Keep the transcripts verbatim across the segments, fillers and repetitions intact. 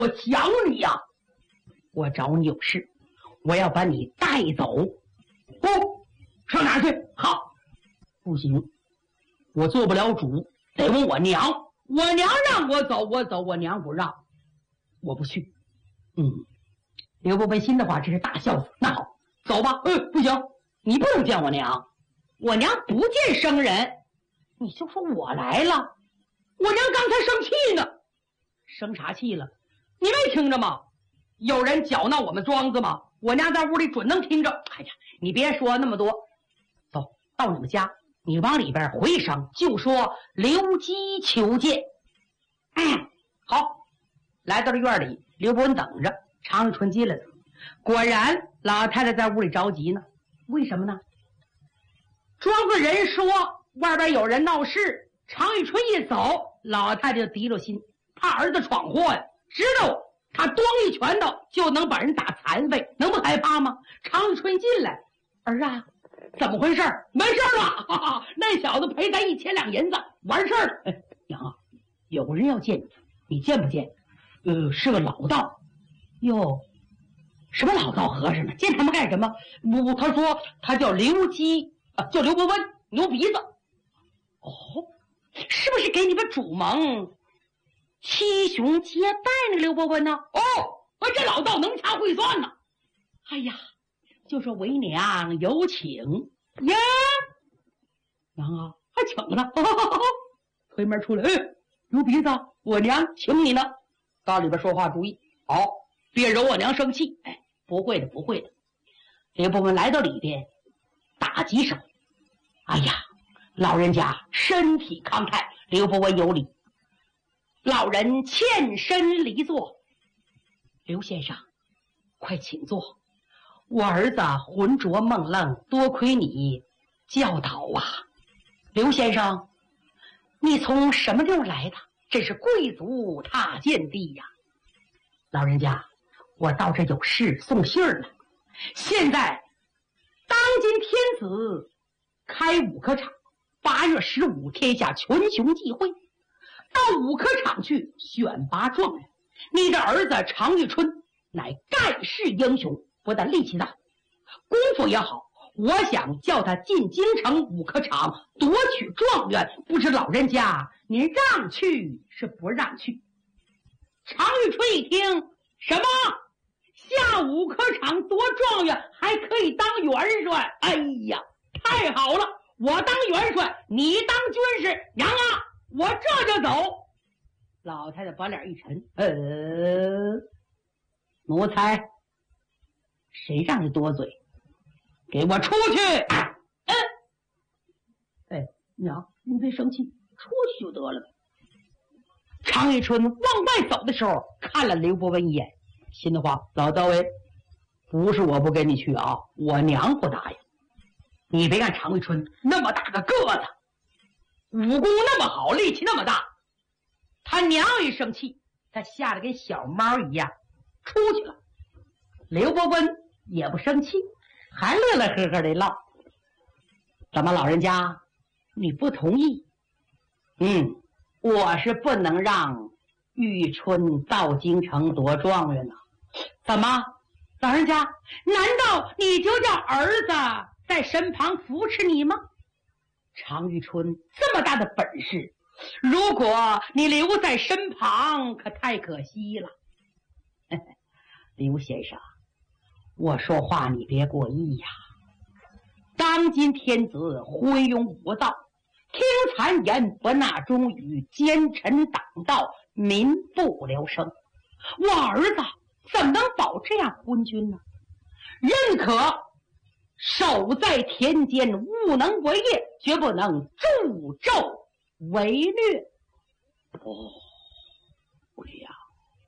我讲你呀、啊，我找你有事，我要把你带走。不，上哪儿去？好，不行，我做不了主，得问我娘。我娘让我走，我走；我娘不让，我不去。嗯，刘伯温心的话，这是大孝子。那好，走吧。嗯，不行，你不能见我娘，我娘不见生人。你就说我来了，我娘刚才生气呢，生啥气了？你没听着吗？有人搅闹我们庄子吗？我娘在屋里准能听着。哎呀，你别说那么多，走到你们家，你往里边回声，就说刘基求见。嗯，好。来到了院里，刘伯温等着，常玉春进来了。果然，老太太在屋里着急呢。为什么呢？庄子人说外边有人闹事，常玉春一走，老太太就提溜心，怕儿子闯祸呀。知道他咣一拳头就能把人打残废，能不害怕吗？常玉春进来，儿啊，怎么回事？没事了，哈哈，那小子赔咱一千两银子，完事儿了。哎，娘啊，有人要见你，你见不见？呃，是个老道。哟，什么老道和尚呢？见他们干什么？不，他说他叫刘基啊，叫刘伯温，牛鼻子。哦，是不是给你们主盟七雄接待那个刘伯温呢？哦，这老道能掐会算呢。哎呀，就说为娘有请呀，娘啊，还请呢。推门出来，哎，牛鼻子，我娘请你呢。到里边说话注意，好，别惹我娘生气。哎，不会的，不会的。刘伯温来到里边，打几手。哎呀，老人家身体慷慨，刘伯温有礼。老人欠身离座。刘先生，快请坐。我儿子浑浊梦愣，多亏你教导啊。刘先生，你从什么地儿来的？这是贵族踏见地呀。老人家，我到这有事送信儿了。现在当今天子开五科场，八月十五天下群雄际会，到五科场去选拔状元。你的儿子常玉春乃盖世英雄，不但力气大，功夫也好，我想叫他进京城五科场夺取状元，不知老人家您让去是不让去？常玉春一听，什么下五科场夺状元还可以当元帅？哎呀，太好了，我当元帅，你当军师。娘啊，我这就走。老太太把脸一沉，呃，奴才，谁让你多嘴？给我出去！嗯，哎，娘，您别生气，出去就得了。常玉春往外走的时候，看了刘伯温一眼，心的话，老道哎，不是我不跟你去啊，我娘不答应。你别看常玉春那么大个个子，武功那么好，力气那么大，他娘一生气，他吓得跟小猫一样出去了。刘伯温也不生气，还乐乐呵呵的唠。怎么老人家你不同意？嗯，我是不能让玉春到京城夺状元呢。怎么老人家，难道你就叫儿子在身旁扶持你吗？常玉春这么大的本事，如果你留在身旁可太可惜了。刘先生，我说话你别过意呀。当今天子昏庸无道，听谗言不纳忠语，奸臣党道，民不聊生。我儿子怎么能保这样昏君呢？认可守在田间，勿能为业，绝不能助纣为虐。哦，不一样。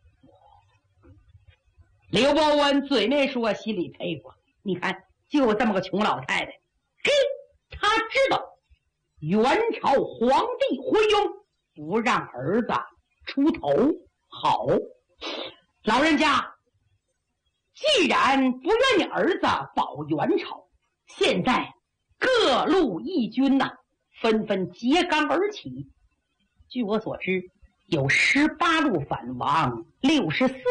刘伯温嘴没说，心里佩服。你看，就这么个穷老太太，嘿，他知道元朝皇帝昏庸，不让儿子出头。好，老人家既然不愿你儿子保元朝，现在各路义军呐、啊，纷纷揭竿而起。据我所知， 有十八路反王，六十四